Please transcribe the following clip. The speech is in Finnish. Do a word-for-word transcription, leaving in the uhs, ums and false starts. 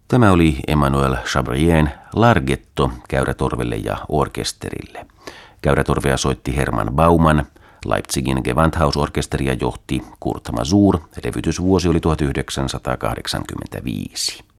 Tämä oli Emmanuel Chabrien Larghetto käyrätorvelle ja orkesterille. Käyrätorvea soitti Hermann Baumann, Leipzigin Gewandhausorkesteria johti Kurt Masur, levytysvuosi oli tuhatyhdeksänsataakahdeksankymmentäviisi.